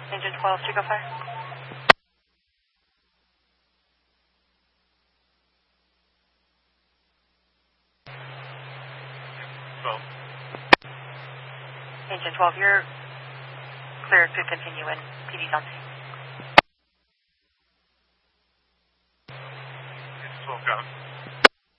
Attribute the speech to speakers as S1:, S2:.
S1: Engine 12, Chico Fire. Engine 12, you're clear to continue in PD's on scene.